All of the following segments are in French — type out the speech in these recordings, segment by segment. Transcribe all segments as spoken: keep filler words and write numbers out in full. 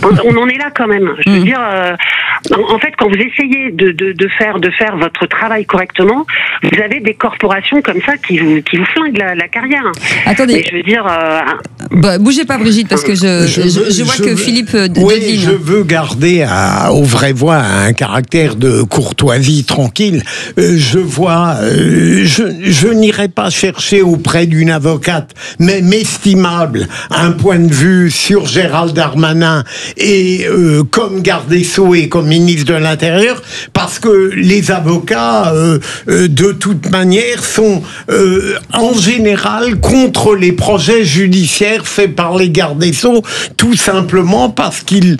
on, on en est là quand même. Je veux mmh. dire, euh, en, en fait, quand vous essayez de, de, de faire de faire votre travail correctement, vous avez des corporations comme ça qui vous qui vous flinguent la, la carrière. Attendez. Mais je veux dire. Euh, bah, bougez pas, Brigitte, parce que je je, je, je vois je que veux, Philippe. Euh, oui, devine. Je veux garder à, aux vraies voix un caractère de courtoisie tranquille. Euh, je vois, euh, je je n'irai pas chercher auprès d'une avocate, même estimable, un point de vue sur Gérald Darmanin et euh, comme garde des Sceaux et comme ministre de l'Intérieur, parce que les avocats, euh, euh, de toute manière, sont euh, en général contre les projets judiciaires faits par les gardes des Sceaux, tout simplement parce qu'ils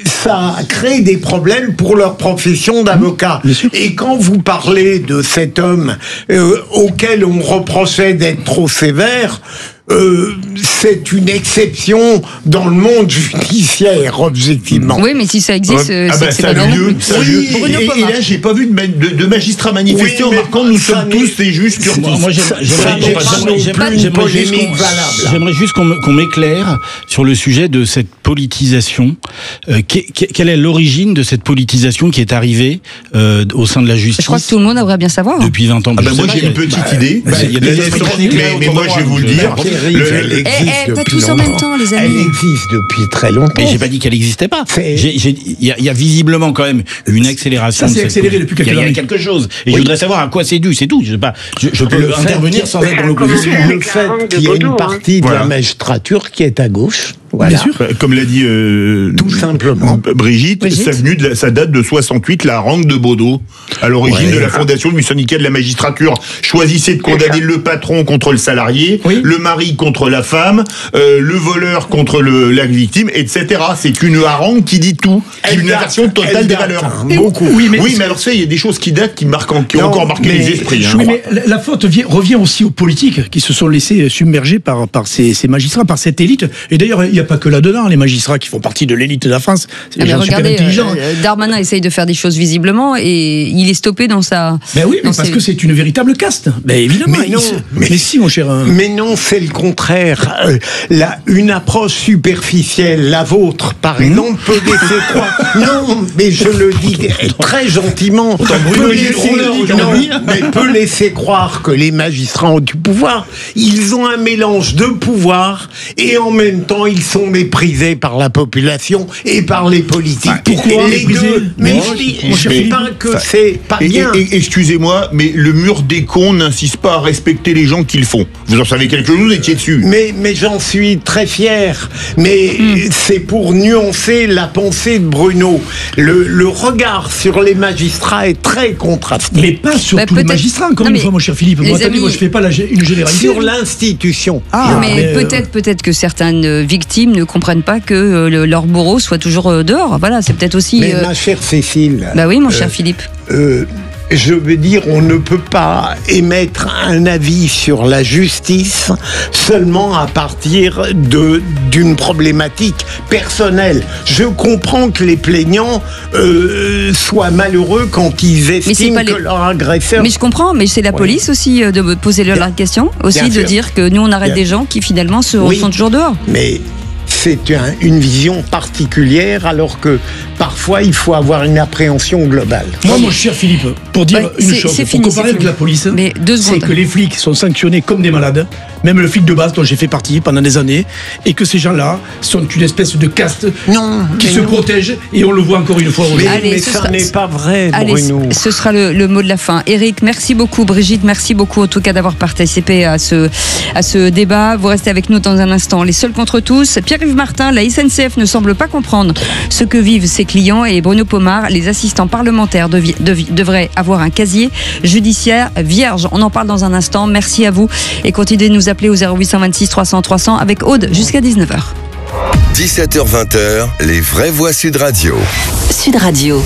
ça crée des problèmes pour leur profession d'avocat. Et quand vous parlez de cet homme euh, auquel on reprochait d'être trop sévère, Euh, c'est une exception dans le monde judiciaire, objectivement. Oui, mais si ça existe, ouais. c'est, ah bah, c'est ça pas lieu, non. ça Oui, lieu. Bruno Et, et là, j'ai pas vu de, de, de magistrat manifester oui, en marquant nous sommes tous des juges turcs. Moi, moi j'aimerais, j'aimerais, j'aimerais, j'aimerais, juste qu'on, j'aimerais juste qu'on, qu'on m'éclaire sur le sujet de cette politisation. Euh, quelle est l'origine de cette politisation qui est arrivée euh, au sein de la justice? Je crois que tout le monde aimerait bien savoir. Depuis vingt ans. Ah bah moi j'ai une petite bah, idée. Bah, il y a des mais, mais moi je vais vous le dire. Eh, eh, pas tous en même temps, les amis. Elle existe depuis très longtemps. Mais j'ai pas dit qu'elle n'existait pas. Il y, y a visiblement quand même une accélération. Ça s'est accéléré depuis quelques années. Il y a quelque chose. Et oui. je voudrais savoir à quoi c'est dû. C'est tout. Je, sais pas, je, je peux le intervenir sans être dans l'opposition. Le fait qu'il y a une partie de voilà. la magistrature qui est à gauche. Voilà. Bien sûr. Comme l'a dit euh, tout simplement Brigitte, Brigitte. Ça, venu de la, ça date de soixante-huit, la rangue de Baudot, à l'origine ouais. de la fondation du syndicat de la magistrature. Choisissez de condamner le patron contre le salarié, oui. le mari contre la femme, euh, le voleur contre le, la victime, et cetera. C'est une harangue qui dit tout, qui est une inversion totale des valeurs. Hein, beaucoup. Oui, mais, oui, mais alors ça, il y a des choses qui datent, qui marquent, qui ont non, encore marqué mais, les esprits. Hein. Oui, mais la faute vient, revient aussi aux politiques qui se sont laissés submerger par, par ces, ces magistrats, par cette élite. Et d'ailleurs, il n'y a pas que là-dedans, les magistrats qui font partie de l'élite de la France. C'est des gens regardez, super intelligents. Euh, Darmanin essaye de faire des choses visiblement et il est stoppé dans sa. Ben oui, mais parce ses... que c'est une véritable caste. Ben évidemment. Mais non, se... mais, mais si, mon cher. Mais non, c'est le contraire. Euh, la, une approche superficielle, la vôtre, par exemple, mmh. peut laisser croire. Non, mais je le dis très gentiment. Peut laisser, non, mais peut laisser croire que les magistrats ont du pouvoir. Ils ont un mélange de pouvoir et en même temps, ils sont méprisés par la population et par les politiques. Bah, pourquoi les deux, mais moi, je ne dis pas que enfin, c'est pas et, bien. Et, et, excusez-moi, mais le mur des cons n'insiste pas à respecter les gens qui le font. Vous en savez quelque chose, vous étiez dessus. Mais, mais j'en suis très fier. Mais mm. c'est pour nuancer la pensée de Bruno. Le, le regard sur les magistrats est très contrasté. Mais pas sur bah, tous les magistrats, encore non, une fois, mon cher Philippe. Moi, amis, moi je ne fais pas la, une généralité. Sur l'institution. Ah, ah mais, mais peut-être, euh... peut-être que certaines victimes ne comprennent pas que euh, le, leur bourreau soit toujours euh, dehors. Voilà, c'est peut-être aussi. Mais euh... ma chère Cécile. Bah oui, mon euh, cher Philippe. Euh, je veux dire, on ne peut pas émettre un avis sur la justice seulement à partir de d'une problématique personnelle. Je comprends que les plaignants euh, soient malheureux quand ils estiment que les... leur agresseur... Mais je comprends, mais c'est la police ouais. aussi euh, de poser leur la question, aussi Bien de sûr. dire que nous on arrête Bien. des gens qui finalement se, oui. sont toujours dehors. Mais... c'est un, une vision particulière, alors que parfois il faut avoir une appréhension globale. Moi, mon cher Philippe, pour dire ouais, une chose, pour fini, comparer avec la police, mais deux c'est que les flics sont sanctionnés comme des malades, même le flic de base dont j'ai fait partie pendant des années, et que ces gens-là sont une espèce de caste non, qui se non. protège, et on le voit encore une fois. Mais, Allez, mais ça sera... n'est pas vrai, Allez, Bruno. Ce sera le, le mot de la fin. Éric, merci beaucoup. Brigitte, merci beaucoup en tout cas d'avoir participé à ce, à ce débat. Vous restez avec nous dans un instant. Les seuls contre tous. Pierre-Yves Martin, la S N C F ne semble pas comprendre ce que vivent ses clients, et Bruno Pomar, les assistants parlementaires devi, devi, devraient avoir un casier judiciaire vierge. On en parle dans un instant. Merci à vous et continuez de nous appeler au zéro huit cent vingt-six trois cents trois cents avec Aude jusqu'à dix-neuf heures. dix-sept heures vingt, les vraies voix Sud Radio. Sud Radio.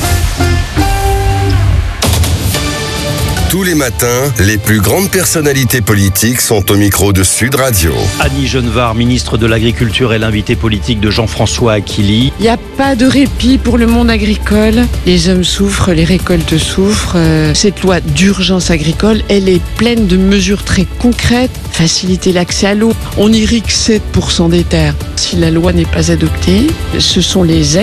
Tous les matins, les plus grandes personnalités politiques sont au micro de Sud Radio. Annie Genevard, ministre de l'Agriculture, est l'invité politique de Jean-François Aquili. Il n'y a pas de répit pour le monde agricole. Les hommes souffrent, les récoltes souffrent. Cette loi d'urgence agricole, elle est pleine de mesures très concrètes. Faciliter l'accès à l'eau. On irrigue sept pour cent des terres. Si la loi n'est pas adoptée, ce sont les